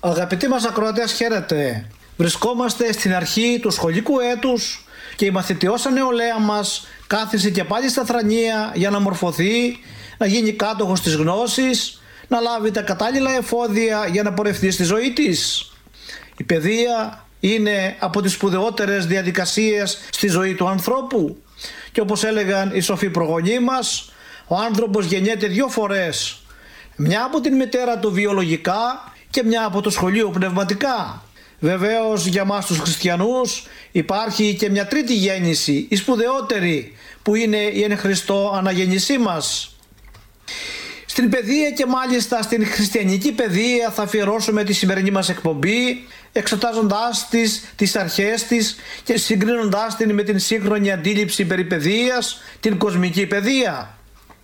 Αγαπητοί μας ακροατές, χαίρετε. Βρισκόμαστε στην αρχή του σχολικού έτους και η μαθητιώσα νεολαία μας κάθισε και πάλι στα θρανία για να μορφωθεί, να γίνει κάτοχος της γνώσης, να λάβει τα κατάλληλα εφόδια για να πορευτεί στη ζωή της. Η παιδεία είναι από τις σπουδαιότερες διαδικασίες στη ζωή του ανθρώπου και όπως έλεγαν οι σοφοί προγονείς μας, ο άνθρωπος γεννιέται 2 φορές. Μια από την μητέρα του βιολογικά και μια από το σχολείο πνευματικά. Βεβαίως για μας τους χριστιανούς υπάρχει και μια τρίτη γέννηση, η σπουδαιότερη, που είναι η εν Χριστώ αναγέννησή μας. Στην παιδεία και μάλιστα στην χριστιανική παιδεία θα αφιερώσουμε τη σημερινή μας εκπομπή, εξετάζοντάς τις αρχές της και συγκρίνοντάς την με την σύγχρονη αντίληψη περί παιδείας, την κοσμική παιδεία.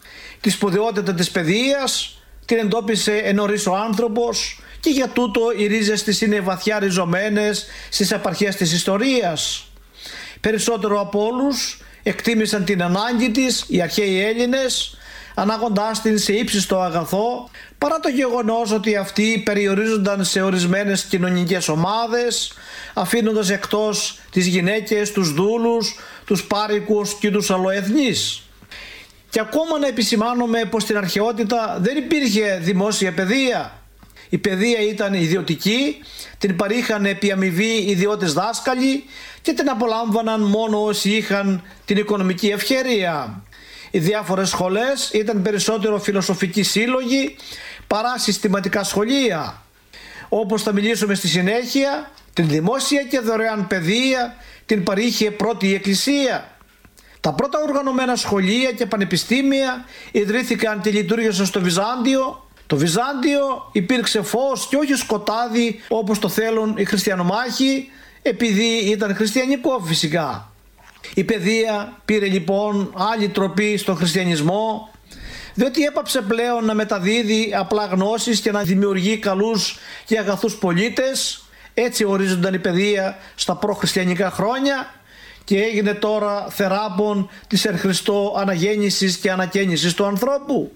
Τη σπουδαιότητα της παιδείας την εντόπισε νωρίς ο άνθρωπος και για τούτο οι ρίζες της είναι βαθιά ριζωμένες στις απαρχές της ιστορίας. Περισσότερο από όλους εκτίμησαν την ανάγκη της οι αρχαίοι Έλληνες, ανάγοντάς την σε ύψιστο αγαθό, παρά το γεγονός ότι αυτοί περιορίζονταν σε ορισμένες κοινωνικές ομάδες, αφήνοντας εκτός τις γυναίκες, τους δούλους, τους πάρικους και τους αλλοεθνείς. Και ακόμα να επισημάνουμε πως στην αρχαιότητα δεν υπήρχε δημόσια παιδεία. Η παιδεία ήταν ιδιωτική, την παρήχαν επί αμοιβή ιδιώτες δάσκαλοι και την απολάμβαναν μόνο όσοι είχαν την οικονομική ευχέρεια. Οι διάφορες σχολές ήταν περισσότερο φιλοσοφικοί σύλλογοι παρά συστηματικά σχολεία. Όπως θα μιλήσουμε στη συνέχεια, την δημόσια και δωρεάν παιδεία την παρήχε πρώτη η Εκκλησία. Τα πρώτα οργανωμένα σχολεία και πανεπιστήμια ιδρύθηκαν και λειτουργήσαν στο Βυζάντιο. Το Βυζάντιο υπήρξε φως και όχι σκοτάδι όπως το θέλουν οι χριστιανομάχοι, επειδή ήταν χριστιανικό φυσικά. Η παιδεία πήρε λοιπόν άλλη τροπή στον χριστιανισμό, διότι έπαψε πλέον να μεταδίδει απλά γνώσεις και να δημιουργεί καλούς και αγαθούς πολίτες. Έτσι ορίζονταν η παιδεία στα προχριστιανικά χρόνια και έγινε τώρα θεράπων της εν Χριστώ αναγέννησης και ανακαίνησης του ανθρώπου.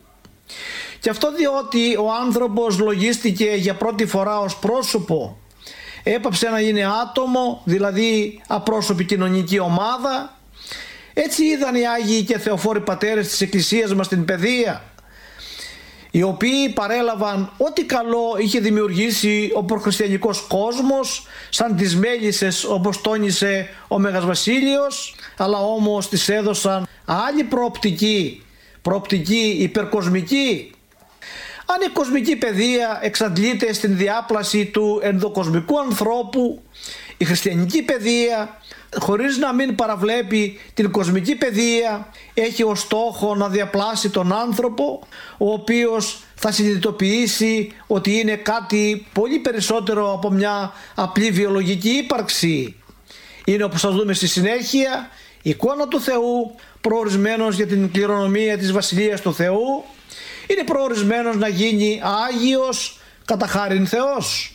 Και αυτό διότι ο άνθρωπος λογίστηκε για πρώτη φορά ως πρόσωπο. Έπαψε να είναι άτομο, δηλαδή απρόσωπη κοινωνική ομάδα. Έτσι είδαν οι Άγιοι και Θεοφόροι πατέρες της Εκκλησίας μας την παιδεία, οι οποίοι παρέλαβαν ό,τι καλό είχε δημιουργήσει ο προχριστιανικός κόσμος, σαν τις μέλισσες όπως τόνισε ο Μέγας Βασίλειος, αλλά όμως τις έδωσαν άλλη προοπτική υπερκοσμική. Αν η κοσμική παιδεία εξαντλείται στην διάπλαση του ενδοκοσμικού ανθρώπου, η χριστιανική παιδεία, χωρίς να μην παραβλέπει την κοσμική παιδεία, έχει ως στόχο να διαπλάσει τον άνθρωπο, ο οποίος θα συνειδητοποιήσει ότι είναι κάτι πολύ περισσότερο από μια απλή βιολογική ύπαρξη. Είναι, όπως θα δούμε στη συνέχεια, εικόνα του Θεού, προορισμένος για την κληρονομία της Βασιλείας του Θεού, είναι προορισμένος να γίνει Άγιος κατά χάριν Θεός.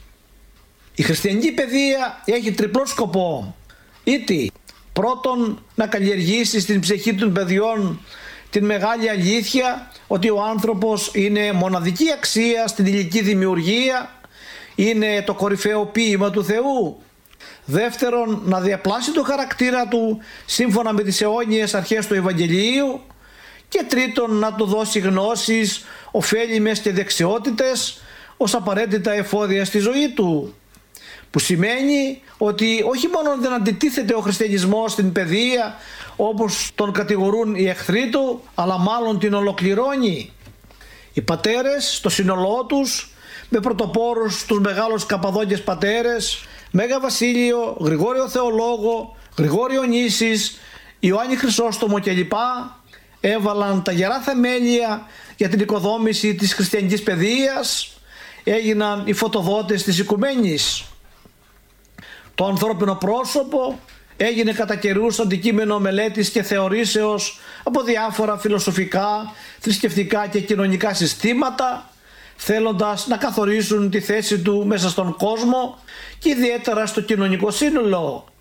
Η χριστιανική παιδεία έχει τριπλό σκοπό. Ήτι πρώτον να καλλιεργήσει στην ψυχή των παιδιών την μεγάλη αλήθεια ότι ο άνθρωπος είναι μοναδική αξία στην υλική δημιουργία, είναι το κορυφαίο ποίημα του Θεού. Δεύτερον, να διαπλάσει το χαρακτήρα του σύμφωνα με τις αιώνιες αρχές του Ευαγγελίου. Και τρίτον, να του δώσει γνώσεις, ωφέλιμες και δεξιότητες ως απαραίτητα εφόδια στη ζωή του. Που σημαίνει ότι όχι μόνο δεν αντιτίθεται ο χριστιανισμός στην παιδεία όπως τον κατηγορούν οι εχθροί του, αλλά μάλλον την ολοκληρώνει. Οι πατέρες στο σύνολό τους, με πρωτοπόρους τους μεγάλους Καπαδόκες πατέρες, Μέγα Βασίλειο, Γρηγόριο Θεολόγο, Γρηγόριο Νήσης, Ιωάννη Χρυσόστομο κλπ. Έβαλαν τα γερά θεμέλια για την οικοδόμηση της χριστιανικής παιδείας, έγιναν οι φωτοδότες της οικουμένης. Το ανθρώπινο πρόσωπο έγινε κατά καιρούς αντικείμενο μελέτης και θεωρήσεως από διάφορα φιλοσοφικά, θρησκευτικά και κοινωνικά συστήματα, θέλοντας να καθορίσουν τη θέση του μέσα στον κόσμο και ιδιαίτερα στο κοινωνικό σύνολο.